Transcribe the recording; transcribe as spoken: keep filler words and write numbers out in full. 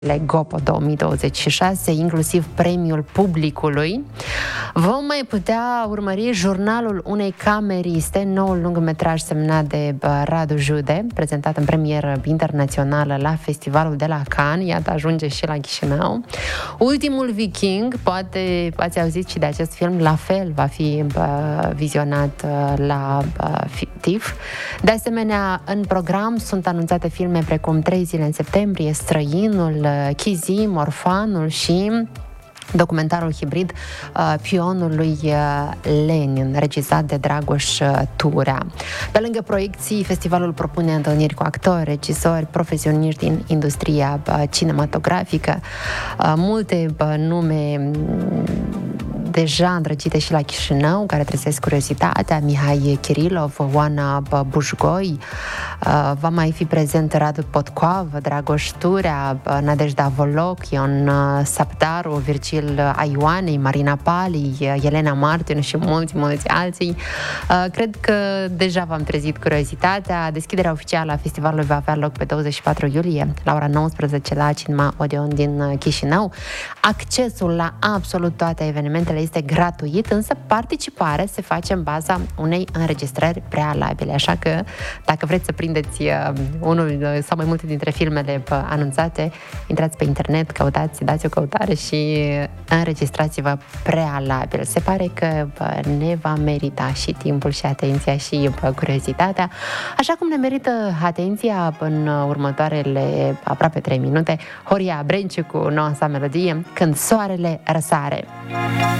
Gopo două mii douăzeci și șase, inclusiv premiul publicului. Vom mai putea urmări Jurnalul unei cameriste, noul lungmetraj semnat de Radu Jude, prezentat în premieră internațională la Festivalul de la Cannes, iată ajunge și la Chișinău. Ultimul Viking, poate ați auzit și de acest film, la fel va fi vizionat la T I F. De asemenea, în program sunt anunțate filme precum Trei zile în septembrie, Străinul, Chizim, Orfanul și documentarul hibrid uh, Pionul lui uh, Lenin, regizat de Dragoș uh, Turea. Pe lângă proiecții, festivalul propune întâlniri cu actori, regizori, profesioniști din industria uh, cinematografică, uh, multe uh, nume deja îndrăgite și la Chișinău, care trezesc curiozitatea: Mihai Kirilov, Oana Bujgoi, uh, va mai fi prezent Radu Potcoavă, Dragoș Turea, uh, Nadejda Voloc, Ion uh, Saptaru, Virgil Aioanei, Marina Pali, Elena Martin și mulți, mulți alții. Cred că deja v-am trezit curiozitatea. Deschiderea oficială a festivalului va avea loc pe douăzeci și patru iulie la ora nouăsprezece la Cinema Odeon din Chișinău. Accesul la absolut toate evenimentele este gratuit, însă participarea se face în baza unei înregistrări prealabile. Așa că dacă vreți să prindeți unul sau mai multe dintre filmele anunțate, intrați pe internet, căutați, dați o căutare și înregistrați-vă prealabil. Se pare că ne va merita și timpul și atenția și curiozitatea, așa cum ne merită atenția în următoarele aproape trei minute Horia Brenciu cu noua sa melodie Când soarele răsare.